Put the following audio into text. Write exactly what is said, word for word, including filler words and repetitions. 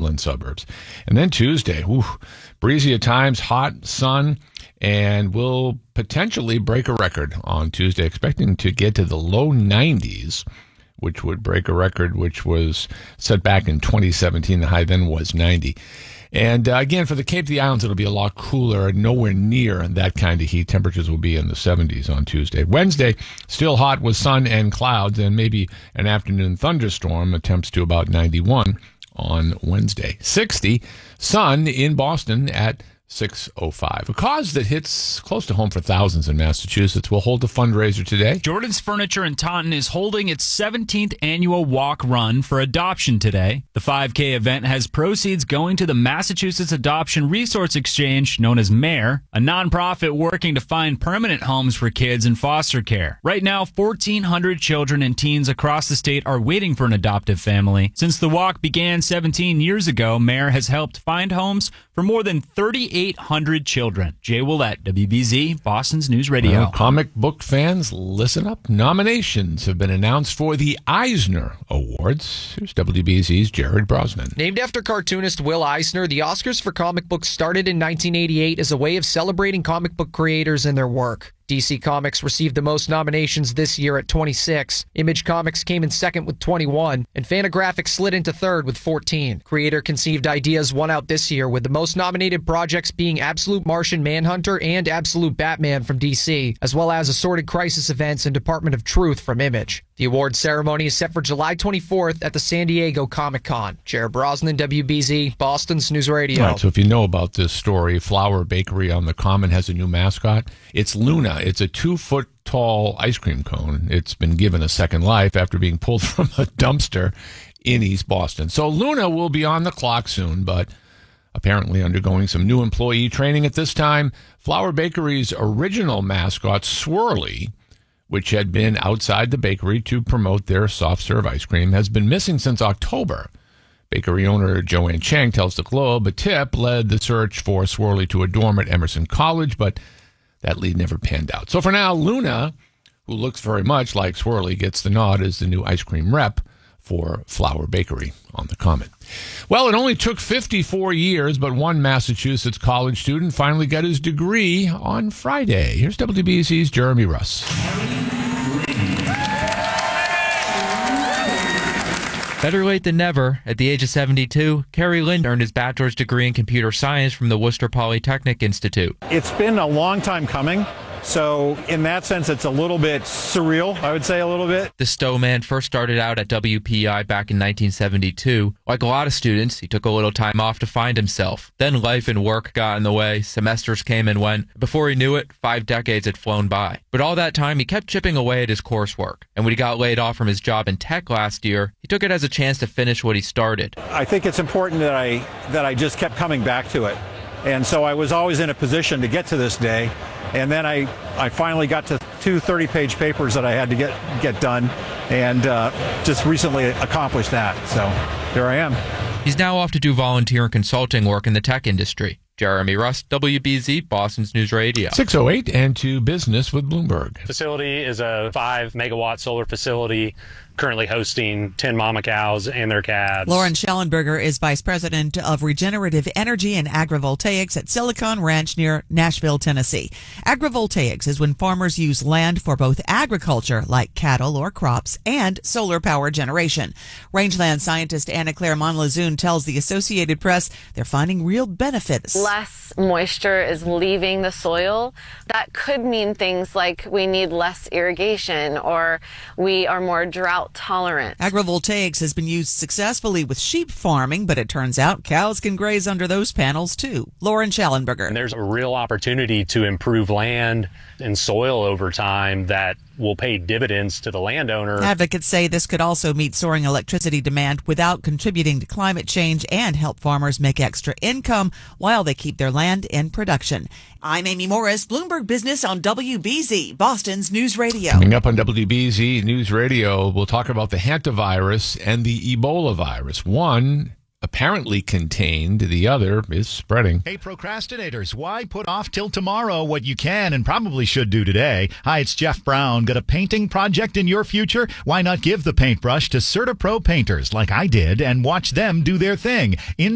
inland suburbs. And then Tuesday, whew, breezy at times, hot sun, and will potentially break a record on Tuesday, expecting to get to the low nineties, which would break a record which was set back in twenty seventeen. The high then was ninety. And uh, again, for the Cape of the Islands, it'll be a lot cooler, nowhere near that kind of heat. Temperatures will be in the seventies on Tuesday. Wednesday, still hot with sun and clouds, and maybe an afternoon thunderstorm, attempts to about ninety-one on Wednesday. sixty, sun in Boston at six oh five. A cause that hits close to home for thousands in Massachusetts will hold a fundraiser today. Jordan's Furniture in Taunton is holding its seventeenth annual walk run for adoption today. The five K event has proceeds going to the Massachusetts Adoption Resource Exchange, known as MARE, a nonprofit working to find permanent homes for kids in foster care. Right now, fourteen hundred children and teens across the state are waiting for an adoptive family. Since the walk began seventeen years ago, MARE has helped find homes for more than thirty-eight hundred children. Jay Willett, W B Z, Boston's News Radio. Well, comic book fans, listen up. Nominations have been announced for the Eisner Awards. Here's W B Z's Jared Brosnan. Named after cartoonist Will Eisner, the Oscars for comic books started in nineteen eighty-eight as a way of celebrating comic book creators and their work. D C Comics received the most nominations this year at twenty-six. Image Comics came in second with twenty-one, and Fantagraphics slid into third with fourteen. Creator-conceived ideas won out this year, with the most nominated projects being Absolute Martian Manhunter and Absolute Batman from D C, as well as Assorted Crisis Events and Department of Truth from Image. The awards ceremony is set for July twenty-fourth at the San Diego Comic-Con. Jared Brosnan, W B Z, Boston's News Radio. All right, so if you know about this story, Flower Bakery on the Common has a new mascot. It's Luna. It's a two-foot-tall ice cream cone. It's been given a second life after being pulled from a dumpster in East Boston. So Luna will be on the clock soon, but apparently undergoing some new employee training at this time. Flower Bakery's original mascot, Swirly, which had been outside the bakery to promote their soft-serve ice cream, has been missing since October. Bakery owner Joanne Chang tells the Globe a tip led the search for Swirly to a dorm at Emerson College, but that lead never panned out. So for now, Luna, who looks very much like Swirly, gets the nod as the new ice cream rep for Flower Bakery on the Common. Well, it only took fifty-four years, but one Massachusetts college student finally got his degree on Friday. Here's W B Z's Jeremy Russ. Better late than never. At the age of seventy-two, Kerry Lind earned his bachelor's degree in computer science from the Worcester Polytechnic Institute. It's been a long time coming, so in that sense, it's a little bit surreal, I would say a little bit. The Stowe man first started out at W P I back in nineteen seventy-two. Like a lot of students, he took a little time off to find himself. Then life and work got in the way, semesters came and went. Before he knew it, five decades had flown by. But all that time, he kept chipping away at his coursework. And when he got laid off from his job in tech last year, he took it as a chance to finish what he started. I think it's important that I that I just kept coming back to it. And so I was always in a position to get to this day. And then I, I finally got to two thirty-page papers that I had to get, get done, and uh, just recently accomplished that. So here I am. He's now off to do volunteer and consulting work in the tech industry. Jeremy Russ, W B Z, Boston's News Radio. six oh eight and to business with Bloomberg. Facility is a five megawatt solar facility currently hosting ten mama cows and their calves. Lauren Schellenberger is Vice President of Regenerative Energy and Agrivoltaics at Silicon Ranch near Nashville, Tennessee. Agrivoltaics is when farmers use land for both agriculture, like cattle or crops, and solar power generation. Rangeland scientist Anna Claire Monlazoon tells the Associated Press they're finding real benefits. Less moisture is leaving the soil. That could mean things like we need less irrigation or we are more drought tolerant. Agrivoltaics has been used successfully with sheep farming, but it turns out cows can graze under those panels too. Lauren Schellenberger. And there's a real opportunity to improve land and soil over time that will pay dividends to the landowner. Advocates say this could also meet soaring electricity demand without contributing to climate change and help farmers make extra income while they keep their land in production. I'm Amy Morris, Bloomberg Business on W B Z, Boston's News Radio. Coming up on W B Z News Radio, we'll talk about the hantavirus and the Ebola virus. One apparently contained, the other is spreading. Hey, procrastinators, why put off till tomorrow what you can and probably should do today? Hi, it's Jeff Brown. Got a painting project in your future? Why not give the paintbrush to CertaPro painters like I did and watch them do their thing? In